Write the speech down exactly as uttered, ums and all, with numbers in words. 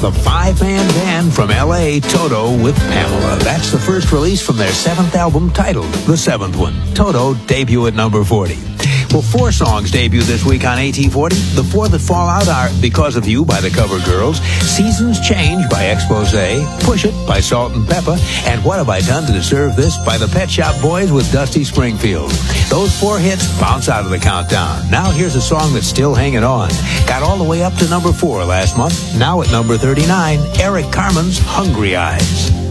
the five-man band from L A, Toto with Pamela. That's the first release from their seventh album titled The Seventh One. Toto debut at number forty. Well, four songs debut this week on A T forty. The four that fall out are Because of You by the Cover Girls, Seasons Change by Expose, Push It by Salt and Pepper, and What Have I Done to Deserve This by the Pet Shop Boys with Dusty Springfield. Those four hits bounce out of the countdown. Now here's a song that's still hanging on. Got all the way up to number four last month. Now at number thirty-nine, Eric Carmen's Hungry Eyes.